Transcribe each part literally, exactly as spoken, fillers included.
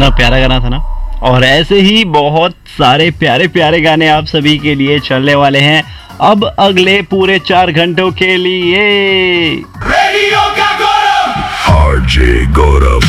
कितना प्यारा गाना था ना। और ऐसे ही बहुत सारे प्यारे प्यारे गाने आप सभी के लिए चलने वाले हैं अब अगले पूरे चार घंटों के लिए। रेडियो का गौरव, आरजे गौरव।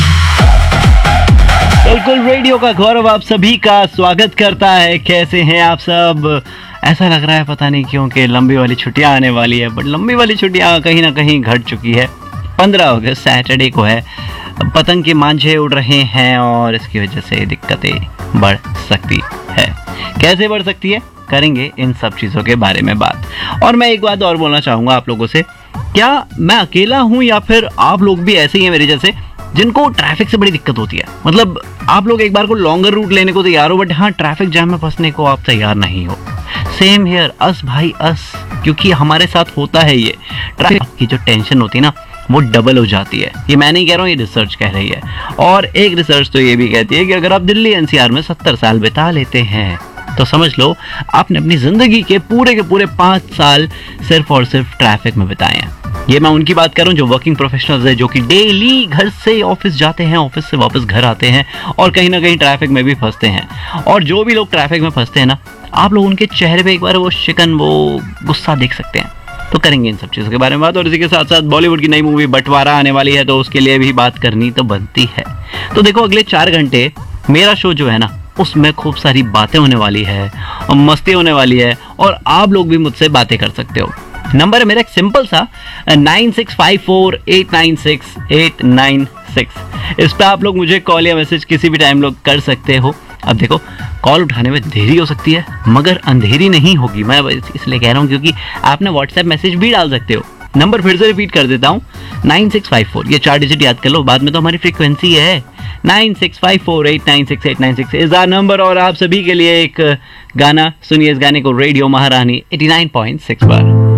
बिल्कुल, रेडियो का गौरव आप सभी का स्वागत करता है। कैसे हैं आप सब? ऐसा लग रहा है पता नहीं क्यों कि लंबी वाली छुट्टियां आने वाली है, बट लंबी वाली छुट्टियां कहीं ना कहीं घट चुकी है। पंद्रह अगस्त सैटरडे को है, पतंग के मांझे उड़ रहे हैं और इसकी वजह से दिक्कतें बढ़ सकती है। कैसे बढ़ सकती है, करेंगे इन सब चीज़ों के बारे में बात। और मैं एक बात और बोलना चाहूँगा आप लोगों से, क्या मैं अकेला हूँ या फिर आप लोग भी ऐसे ही हैं मेरे जैसे जिनको ट्रैफिक से बड़ी दिक्कत होती है? मतलब आप लोग एक बार को लॉन्गर रूट लेने को तैयार हो, बट हाँ ट्रैफिक जैम में फंसने को आप तैयार नहीं हो। सेम हियर, अस भाई अस, क्योंकि हमारे साथ होता है ये। ट्रैफिक की जो टेंशन होती है ना वो डबल हो जाती है। ये मैं नहीं कह रहा हूँ, ये रिसर्च कह रही है। और एक रिसर्च तो ये भी कहती है कि अगर आप दिल्ली एनसीआर में सत्तर साल बिता लेते हैं तो समझ लो आपने अपनी जिंदगी के पूरे के पूरे पाँच साल सिर्फ और सिर्फ ट्रैफिक में बिताए हैं। ये मैं उनकी बात कर रहा हूँ जो वर्किंग प्रोफेशनल्स है, जो कि डेली घर से ऑफिस जाते हैं, ऑफिस से वापस घर आते हैं और कहीं ना कहीं ट्रैफिक में भी फंसते हैं। और जो भी लोग ट्रैफिक में फंसते हैं ना, आप लोग उनके चेहरे पे एक बार वो शिकन, वो गुस्सा देख सकते हैं। तो करेंगे इन सब चीज़ों के बारे में बात। और इसी के साथ साथ बॉलीवुड की नई मूवी बंटवारा आने वाली है, तो उसके लिए भी बात करनी तो बनती है। तो देखो, अगले चार घंटे मेरा शो जो है ना, उसमें खूब सारी बातें होने वाली है, मस्ती होने वाली है और आप लोग भी मुझसे बातें कर सकते हो। नंबर है मेरा एक सिंपल सा nine six five four eight nine six eight nine six. इस पर आप लोग मुझे कॉल या मैसेज किसी भी टाइम लोग कर सकते हो। अब देखो, कॉल उठाने में देरी हो सकती है मगर अंधेरी नहीं होगी। मैं इसलिए कह रहा हूँ क्योंकि आप ना व्हाट्सएप मैसेज भी डाल सकते हो। नंबर फिर से रिपीट कर देता हूँ, नाइन सिक्स फाइव फोर, ये चार डिजिट याद कर लो, बाद में तो हमारी फ्रीक्वेंसी है nine six five four eight nine six eight nine six is our number. और आप सभी के लिए एक गाना सुनिए, इस गाने को रेडियो महारानी एटी नाइन पॉइंट सिक्स पर।